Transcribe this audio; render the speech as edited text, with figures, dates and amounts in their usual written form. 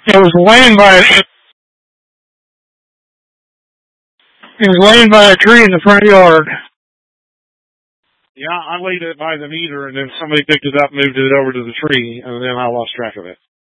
It was laying by a tree in the front yard. Yeah, I laid it by the meter, and then somebody picked it up, moved it over to the tree, and then I lost track of it.